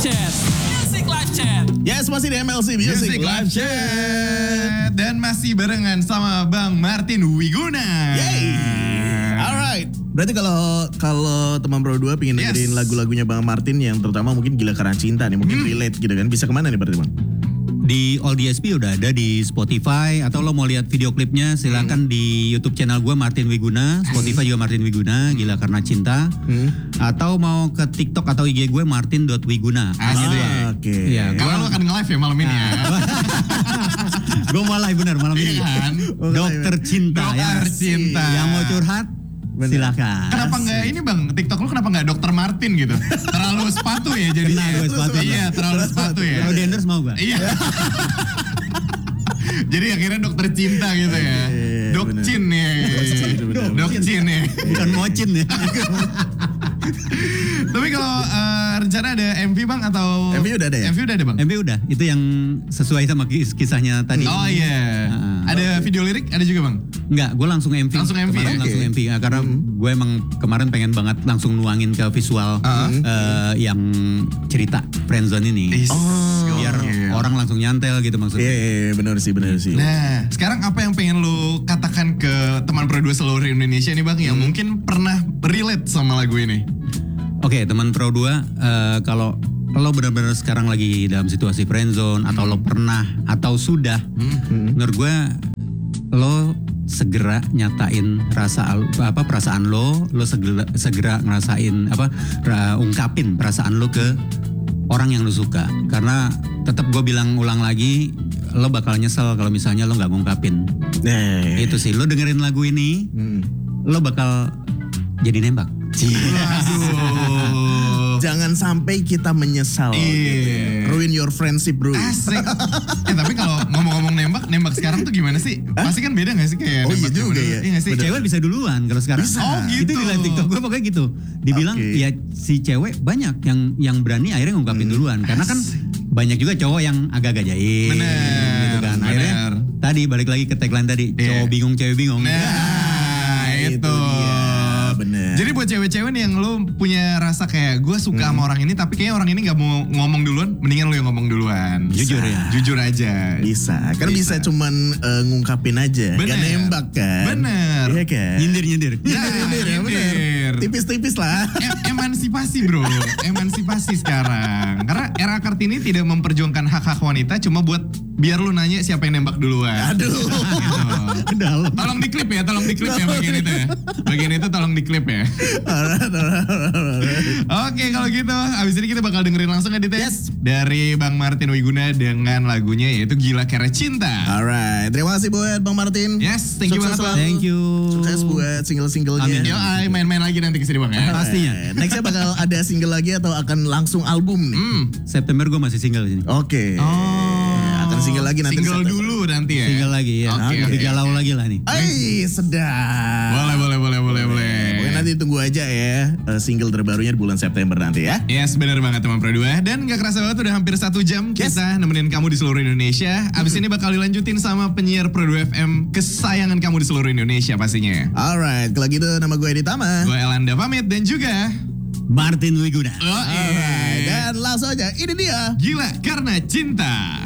Chat. Music Live Chat. Yes, masih di MLC Music Live Chat. Dan masih barengan sama Bang Martin Wiguna. Yay. Alright. Berarti kalau teman Pro 2 pengen dengerin lagu-lagunya Bang Martin yang terutama mungkin Gila Karena Cinta nih, mungkin relate gitu kan. Bisa kemana nih berarti Bang? Di All DSP udah ada di Spotify, atau lo mau lihat video klipnya silakan di YouTube channel gue Martin Wiguna, Spotify juga Martin Wiguna, Gila Karena Cinta, atau mau ke TikTok atau IG gue martin.wiguna. Gitu ya. Oke. Iya, Karena lo akan nge-live ya malam ini ya. gue malah bener malam ini. Kan? Dokter Cinta. Dokter Cinta. Yang mau curhat silakan. Kenapa nggak ini Bang, TikTok lu kenapa nggak Dokter Martin gitu? Terlalu sepatu ya jadinya. Kena gue sepatu. Iya, terlalu sepatu ya. Kalau di endorse mau gue. Iya. Jadi akhirnya Dokter Cinta gitu ya. Dokcin ya. Dokcin ya. Bukan mocin ya. Tapi kalau rencana ada MV Bang atau MV udah ada ya? MV udah ada Bang? MV udah, itu yang sesuai sama kisahnya tadi. Oh iya. Ada video lirik ada juga Bang? Enggak, gue langsung MV. Langsung MV Kemarin ya? langsung MV. Nah, karena gue emang kemarin pengen banget langsung nuangin ke visual yang cerita friendzone ini. Biar orang langsung nyantel gitu maksudnya. Iya, benar sih. Nah, sekarang apa yang pengen lu katakan ke teman Pro 2 seluruh Indonesia nih Bang yang mungkin pernah relate sama lagu ini? Oke, teman Pro 2, kalau lo benar-benar sekarang lagi dalam situasi friendzone atau lo pernah atau sudah, menurut gue lo segera nyatain perasaan lo segera ngerasain ungkapin perasaan lo ke orang yang lo suka. Karena tetap gue ulang lagi, lo bakal nyesel kalau misalnya lo nggak ngungkapin. Itu sih, lo dengerin lagu ini, lo bakal jadi nembak. Jangan sampai kita menyesal. Gitu. Ruin your friendship, bro. Asik. Tapi kalau ngomong-ngomong nembak sekarang tuh gimana sih? Pasti kan beda gak sih kayak iya nembak juga ya. Iya gak sih? Cewek bisa duluan kalau sekarang. Bisa. Oh gitu. Itu di live TikTok gue pokoknya gitu. Dibilang ya si cewek banyak yang berani akhirnya ngungkapin duluan. Karena kan banyak juga cowok yang agak-agak jahil. Bener. Gitu kan. Akhirnya tadi balik lagi ke tagline tadi. Cowok bingung, cewek bingung. Nah itu. Bener. Jadi buat cewek-cewek nih yang lu punya rasa kayak gue suka sama orang ini tapi kayaknya orang ini gak mau ngomong duluan, mendingan lu yang ngomong duluan. Jujur ya. Jujur aja. Bisa. Karena bisa cuman ngungkapin aja. Bener. Gak nembak kan. Bener. Iya kan. Nyindir. Nyindir ya bener. Tipis-tipis lah. Emansipasi bro. Emansipasi sekarang. Karena era Kartini tidak memperjuangkan hak-hak wanita cuma buat biar lu nanya siapa yang nembak duluan. Aduh. Gitu. Dalam. Tolong diklip ya bagian itu ya. Bagian itu tolong diklip ya. Oke kalau gitu abis ini kita bakal dengerin langsung edit dari Bang Martin Wiguna dengan lagunya yaitu Gila Karena Cinta. Alright, terima kasih buat Bang Martin. Yes, thank you Sukses banget Bang. Thank you. Sukses buat single-singlenya. Amin. Yo, main-main lagi nanti kesini Bang ya. Pastinya. Nextnya bakal ada single lagi atau akan langsung album nih? September gue masih single di sini. Oke. Akan single lagi nanti. Single September. dulu nanti ya. Single lagi ya. Oke. Lebih galau lagi lah nih. Sedap. Boleh. Pokoknya nanti tunggu aja ya single terbarunya di bulan September nanti ya. Yes, benar banget teman Pro 2. Dan gak kerasa banget udah hampir 1 jam kita nemenin kamu di seluruh Indonesia. Abis ini bakal dilanjutin sama penyiar Pro 2 FM kesayangan kamu di seluruh Indonesia pastinya. Alright, kalau gitu nama gue Edi Tama. Gue Elanda pamit dan juga Martin Wiguna. Alright, dan langsung aja ini dia. Gila Karena Cinta.